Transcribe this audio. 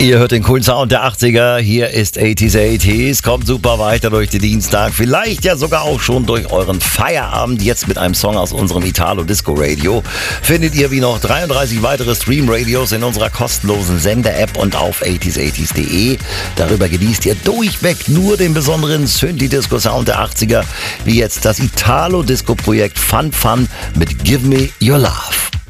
Ihr hört den coolen Sound der 80er. Hier ist 80s 80s. Kommt super weiter durch den Dienstag. Vielleicht ja sogar auch schon durch euren Feierabend. Jetzt mit einem Song aus unserem Italo-Disco-Radio. Findet ihr wie noch 33 weitere Stream-Radios in unserer kostenlosen Sender-App und auf 80s80s.de. Darüber genießt ihr durchweg nur den besonderen Synthi-Disco-Sound der 80er. Wie jetzt das Italo-Disco-Projekt Fun Fun mit Give Me Your Love.